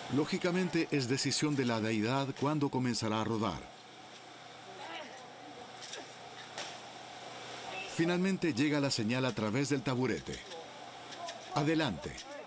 Lógicamente es decisión de la deidad cuándo comenzará a rodar. Finalmente llega la señal a través del taburete. Adelante.